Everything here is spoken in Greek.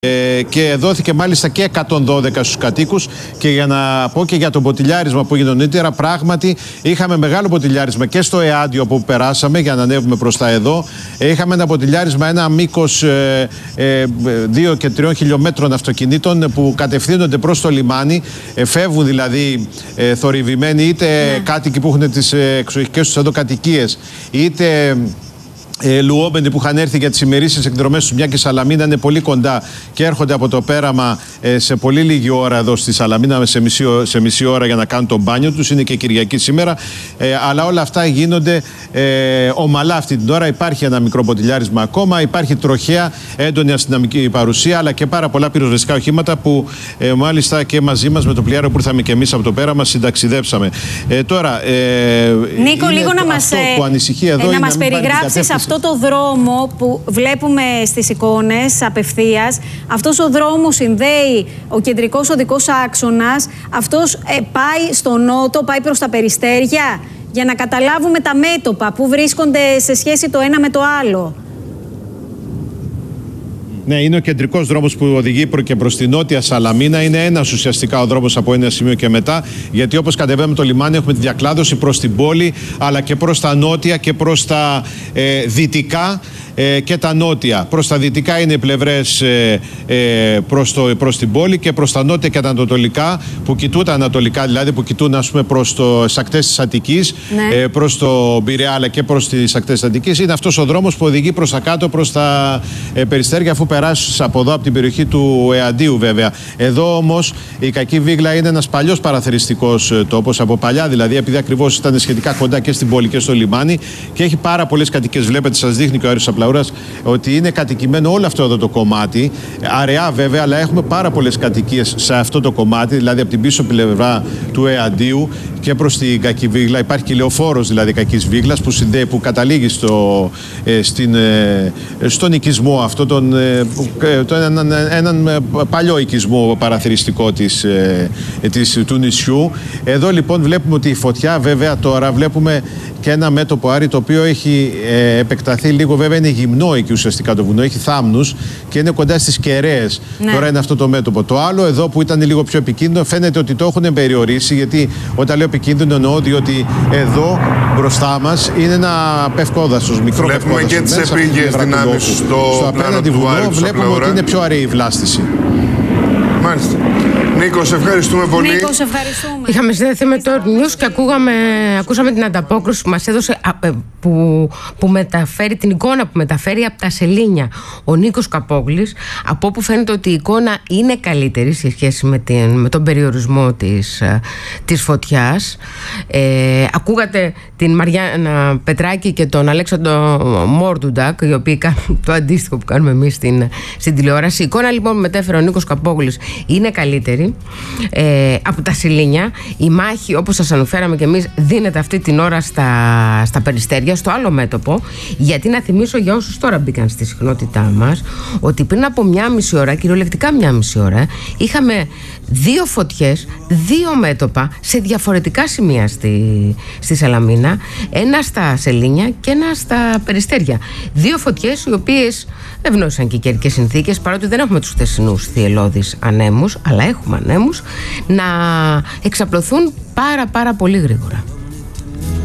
Και δόθηκε μάλιστα και 112 στους κατοίκους. Και για να πω και για το ποτηλιάρισμα που έγινε νωρίτερα, πράγματι είχαμε μεγάλο ποτηλιάρισμα και στο Εάντιο που περάσαμε για να ανέβουμε προς τα εδώ. Είχαμε ένα ποτηλιάρισμα, ένα μήκος 2 και 3 χιλιόμετρων αυτοκινήτων που κατευθύνονται προς το λιμάνι. Φεύγουν δηλαδή θορυβημένοι, είτε κάτοικοι που έχουν τις εξοχικές τους εδώ κατοικίες, είτε λουόμενοι που είχαν έρθει για τις ημερήσιες εκδρομές τους, μια και η Σαλαμίνα είναι πολύ κοντά και έρχονται από το πέραμα σε πολύ λίγη ώρα εδώ στη Σαλαμίνα, σε μισή ώρα για να κάνουν το μπάνιο τους. Είναι και Κυριακή σήμερα. Αλλά όλα αυτά γίνονται ομαλά αυτή την ώρα. Υπάρχει ένα μικρό ποτηλιάρισμα ακόμα. Υπάρχει τροχαία, έντονη αστυνομική παρουσία, αλλά και πάρα πολλά πυροσβεστικά οχήματα που μάλιστα και μαζί μας με το πλοιάριο που ήρθαμε και εμείς από το πέραμα συνταξιδέψαμε. Τώρα, Νίκο, λίγο να μας περιγράψεις αυτό το δρόμο που βλέπουμε στις εικόνες απευθείας. Αυτός ο δρόμος συνδέει ο κεντρικός οδικός άξονας. Αυτός πάει στο νότο, πάει προς τα Περιστέρια, για να καταλάβουμε τα μέτωπα που βρίσκονται σε σχέση το ένα με το άλλο. Ναι, είναι ο κεντρικός δρόμος που οδηγεί και προς τη νότια Σαλαμίνα. Είναι ένας ουσιαστικά ο δρόμος από ένα σημείο και μετά. Γιατί όπως κατεβαίνουμε το λιμάνι, έχουμε τη διακλάδωση προς την πόλη, αλλά και προς τα νότια και προς τα δυτικά και τα νότια. Προς τα δυτικά είναι οι πλευρές προς την πόλη, και προς τα νότια και τα ανατολικά, που κοιτούν τα ανατολικά, δηλαδή που κοιτούν ας πούμε προς τις ακτές της Αττικής, προς το Πειραιά αλλά και προς τις ακτές της Αττικής. Είναι αυτός ο δρόμος που οδηγεί προς τα κάτω, προς τα Περιστέρια, αφού περάσεις από εδώ, από την περιοχή του Εαντίου βέβαια. Εδώ όμως η Κακή Βίγλα είναι ένας παλιός παραθεριστικός τόπος από παλιά, δηλαδή επειδή ακριβώς ήταν σχετικά κοντά και στην πόλη και στο λιμάνι, και έχει πάρα πολλές κατοικίες. Βλέπετε, σας δείχνει και ο Άρης Απλαούρας ότι είναι κατοικημένο όλο αυτό εδώ το κομμάτι. Αραιά βέβαια, αλλά έχουμε πάρα πολλές κατοικίες σε αυτό το κομμάτι, δηλαδή από την πίσω πλευρά του Εαντίου και προς την Κακή Βίγλα. Υπάρχει και λεωφόρος δηλαδή Κακής Βίγλας που καταλήγει στον οικισμό αυτό, έναν παλιό οικισμό παραθεριστικό του νησιού. Εδώ λοιπόν βλέπουμε ότι η φωτιά, βέβαια τώρα βλέπουμε και ένα μέτωπο, Άρη, το οποίο έχει επεκταθεί λίγο. Βέβαια είναι γυμνό εκεί ουσιαστικά το βουνό, έχει θάμνους και είναι κοντά στις κεραίες. Τώρα είναι αυτό το μέτωπο. Το άλλο εδώ που ήταν λίγο πιο επικίνδυνο, φαίνεται ότι το έχουν περιορίσει, γιατί όταν λέω επικίνδυνο εννοώ ότι εδώ μπροστά μας είναι ένα πευκόδασος, μικρό πευκόδασος. Βλέπουμε και τις επίγειες δυνάμεις στο πλάνο του Άρη. Βλέπουμε ότι είναι πιο αραιή η βλάστηση. Μάλιστα. Νίκο, σε ευχαριστούμε πολύ. Νίκο, σε ευχαριστούμε. Είχαμε συνδεθεί με το News και ακούσαμε την ανταπόκριση που μας έδωσε, που μεταφέρει την εικόνα που μεταφέρει από τα Σελήνια ο Νίκος Καπόγλης, από όπου φαίνεται ότι η εικόνα είναι καλύτερη σε σχέση με τον περιορισμό της φωτιάς. Ακούγατε την Μαριάννα Πετράκη και τον Αλέξανδρο Μόρντουντακ, οι οποίοι κάνουν το αντίστοιχο που κάνουμε εμείς στην τηλεόραση. Η εικόνα λοιπόν που μετέφερε ο Νίκος Καπόγλης είναι καλύτερη από τα Σελήνια. Η μάχη, όπως σας αναφέραμε και εμείς, δίνεται αυτή την ώρα στα Περιστέρια, στο άλλο μέτωπο. Γιατί να θυμίσω για όσους τώρα μπήκαν στη συχνότητά μας, ότι πριν από μία μισή ώρα, κυριολεκτικά μία μισή ώρα, είχαμε 2 φωτιές, 2 μέτωπα σε διαφορετικά σημεία στη Σαλαμίνα, ένα στα Σελήνια και ένα στα Περιστέρια. 2 φωτιές οι οποίες ευνόησαν και οι καιρικές συνθήκες, παρότι δεν έχουμε τους χθεσινούς θυελλώδεις ανέμους, αλλά έχουμε ανέμους, να εξαπλωθούν πάρα πολύ γρήγορα.